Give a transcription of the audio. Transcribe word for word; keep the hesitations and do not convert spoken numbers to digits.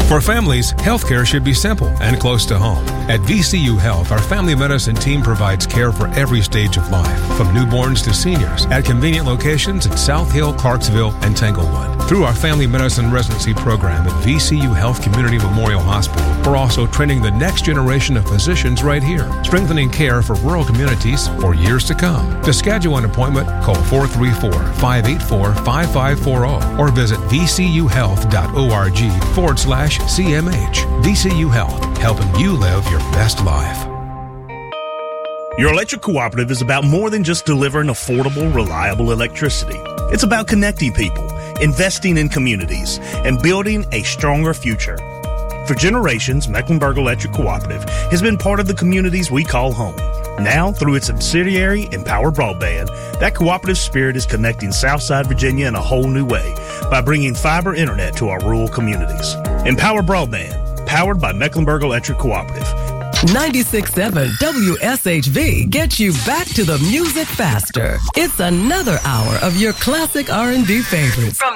For families, healthcare should be simple and close to home. At V C U Health, our family medicine team provides care for every stage of life, from newborns to seniors, at convenient locations in South Hill, Clarksville, and Tanglewood. Through our family medicine residency program at V C U Health Community Memorial Hospital, we're also training the next generation of physicians right here, strengthening care for rural communities for years to come. To schedule an appointment, call four three four, five eight four, five five four zero or visit vcuhealth.org forward slash CMH. V C U Health, helping you live your best life. Your electric cooperative is about more than just delivering affordable, reliable electricity. It's about connecting people, investing in communities, and building a stronger future. For generations, Mecklenburg Electric Cooperative has been part of the communities we call home. Now, through its subsidiary, Empower Broadband, that cooperative spirit is connecting Southside Virginia in a whole new way by bringing fiber internet to our rural communities. Empower Broadband, powered by Mecklenburg Electric Cooperative. ninety-six point seven W S H V gets you back to the music faster. It's another hour of your classic R and B favorites. From